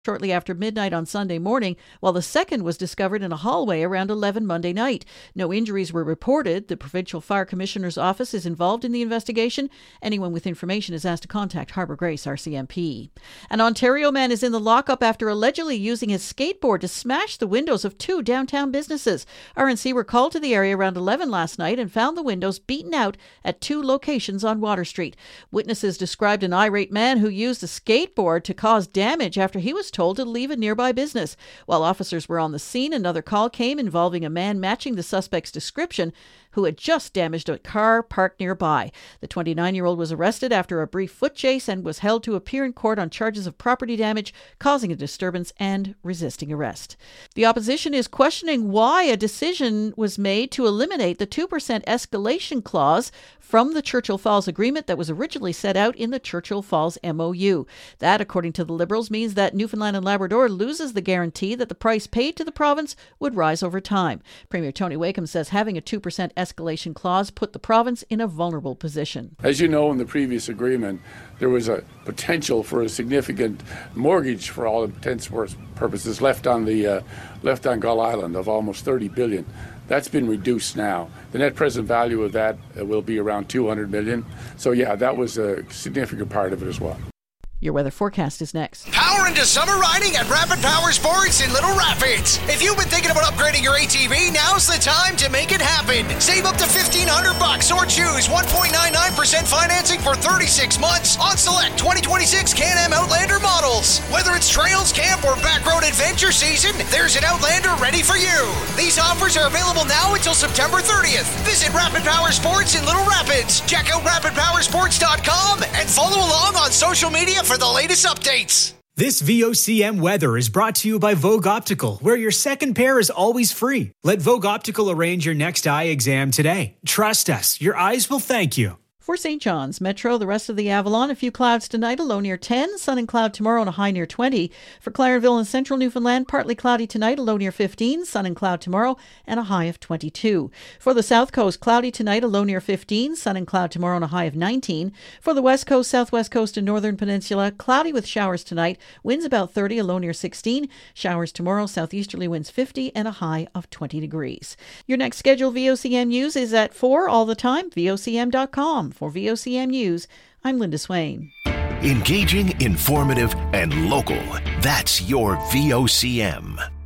shortly after midnight on Sunday morning, while the second was discovered in a hallway around 11 Monday night. No injuries were reported. The Provincial Fire Commissioner's Office is involved in the investigation. Anyone with information is asked to contact Harbour Grace RCMP. An Ontario man is in the lockup after allegedly using his skateboard to smash the windows of 2 downtown businesses. RNC were called to the area around 11 last night and found the windows beaten out at 2 locations on Water Street. Witnesses described an irate man who used a skateboard to cause damage after he was told to leave a nearby business. While officers were on the scene, another call came involving a man matching the suspect's description who had just damaged a car parked nearby. The 29-year-old was arrested after a brief foot chase and was held to appear in court on charges of property damage, causing a disturbance, and resisting arrest. The opposition is questioning why a decision was made to eliminate the 2% escalation clause from the Churchill Falls agreement that was originally set out in the Churchill Falls MOU. That, according to the Liberals, means that Newfoundland and Labrador loses the guarantee that the price paid to the province would rise over time. Premier Tony Wakeham says having a 2% escalation clause put the province in a vulnerable position. As you know, in the previous agreement, there was a potential for a significant mortgage, for all intents and purposes, left on Gull Island of almost $30 billion. That's been reduced now. The net present value of that will be around $200 million. So yeah, that was a significant part of it as well. Your weather forecast is next. Power into summer riding at Rapid Power Sports in Little Rapids. If you've been thinking about upgrading your ATV, now's the time to make it happen. Save up to $1,500 or choose 1.99% financing for 36 months on select 2026 Can-Am Outlander models. Whether it's trails, camp, or backroad adventure season, there's an Outlander ready for you. These offers are available now until September 30th. Visit Rapid Power Sports in Little Rapids. Check out rapidpowersports.com and follow along on social media for the latest updates. This VOCM weather is brought to you by Vogue Optical, where your second pair is always free. Let Vogue Optical arrange your next eye exam today. Trust us, your eyes will thank you. For St. John's Metro, the rest of the Avalon, a few clouds tonight, a low near 10, sun and cloud tomorrow and a high near 20. For Clarenville and Central Newfoundland, partly cloudy tonight, a low near 15, sun and cloud tomorrow and a high of 22. For the South Coast, cloudy tonight, a low near 15, sun and cloud tomorrow and a high of 19. For the West Coast, Southwest Coast and Northern Peninsula, cloudy with showers tonight, winds about 30, a low near 16. Showers tomorrow, southeasterly winds 50 and a high of 20 degrees. Your next scheduled VOCM news is at 4 all the time, VOCM.com. For VOCM News, I'm Linda Swain. Engaging, informative, and local. That's your VOCM.